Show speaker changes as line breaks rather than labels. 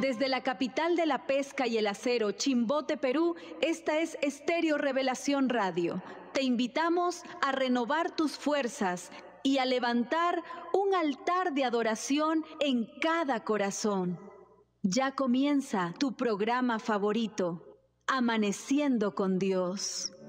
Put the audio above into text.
Desde la capital de la pesca y el acero, Chimbote, Perú, esta es Estéreo Revelación Radio. Te invitamos a renovar tus fuerzas y a levantar un altar de adoración en cada corazón. Ya comienza tu programa favorito, Amaneciendo con Dios.